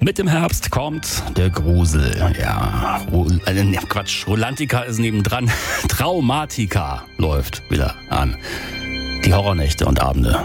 Mit dem Herbst kommt der Grusel. Ja, Rolantica ist nebendran. Traumatica läuft wieder an. Die Horrornächte und Abende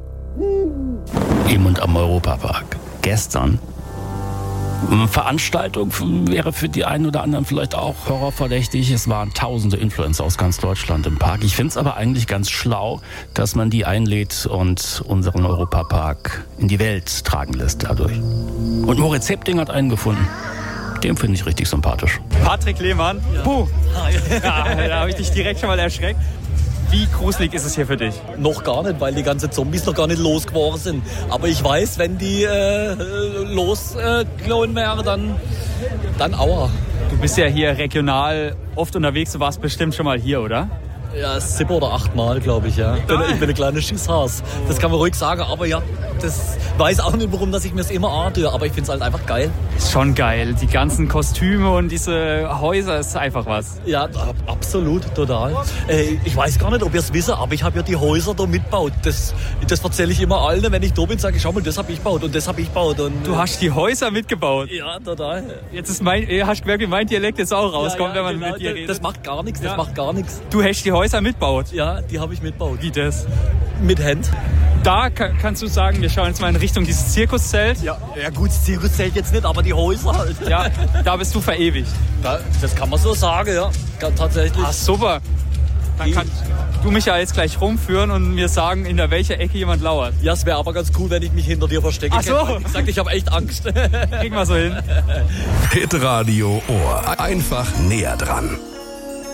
im und am Europapark. Gestern Veranstaltung wäre für die einen oder anderen vielleicht auch horrorverdächtig. Es waren tausende Influencer aus ganz Deutschland im Park. Ich finde es aber eigentlich ganz schlau, dass man die einlädt und unseren Europapark in die Welt tragen lässt dadurch. Und Moritz Hepting hat einen gefunden. Den finde ich richtig sympathisch. Patrick Lehmann. Ja. Puh. Ja, da habe ich dich direkt schon mal erschreckt. Wie gruselig ist es hier für dich? Noch gar nicht, weil die ganzen Zombies noch gar nicht losgeworden sind. Aber ich weiß, wenn die losgeflohen wären, dann aua. Du bist ja hier regional oft unterwegs. Du warst bestimmt schon mal hier, oder? Ja, 7 oder 8 Mal, glaube ich, ja. Ich bin ein kleiner Schisshas. Das kann man ruhig sagen, aber ja, das weiß auch nicht, warum dass ich mir das immer antue, aber ich finde es halt einfach geil. Ist schon geil. Die ganzen Kostüme und diese Häuser ist einfach was. Ja, absolut, total. Ich weiß gar nicht, ob ihr es wisst, aber ich habe ja die Häuser da mitgebaut. Das erzähle ich immer allen, wenn ich da bin, sage ich, schau mal, das habe ich gebaut und das habe ich gebaut. Und, du hast die Häuser mitgebaut? Ja, total. Jetzt ist hast du gemerkt, wie mein Dialekt jetzt auch rauskommt, wenn man genau, mit dir redet? Das macht gar nichts, das macht gar nichts. Du hast die Häuser mitgebaut? Ja, die habe ich mitgebaut. Wie das? Mit Hand. Da kannst du sagen, wir schauen jetzt mal in Richtung dieses Zirkuszelt. Ja gut, das Zirkuszelt jetzt nicht, aber die Häuser halt. Ja, da bist du verewigt. Das kann man so sagen, ja. Tatsächlich. Ach, super. Dann kannst du mich ja jetzt gleich rumführen und mir sagen, in welcher Ecke jemand lauert. Ja, es wäre aber ganz cool, wenn ich mich hinter dir verstecke. Ach so. Ich sag, ich habe echt Angst. Kriegen wir so hin. Hitradio Ohr. Einfach näher dran.